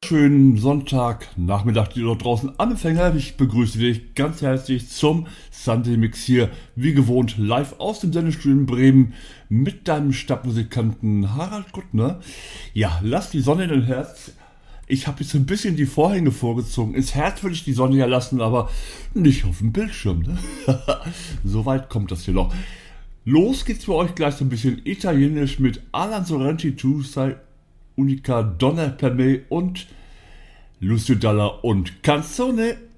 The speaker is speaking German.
Schönen Sonntagnachmittag, die dort draußen Anfänger. Ich begrüße dich ganz herzlich zum Sunday Mix hier, wie gewohnt, live aus dem Sendestudio in Bremen mit deinem Stadtmusikanten Harald Kuttner. Ja, lass die Sonne in dein Herz. Ich habe jetzt ein bisschen die Vorhänge vorgezogen. Ins Herz würde ich die Sonne ja lassen, aber nicht auf dem Bildschirm. Ne? So weit kommt das hier noch. Los geht's für euch gleich so ein bisschen italienisch mit Alan Sorrenti, Tu sei unica donna per me und Lucio Dalla und Canzone.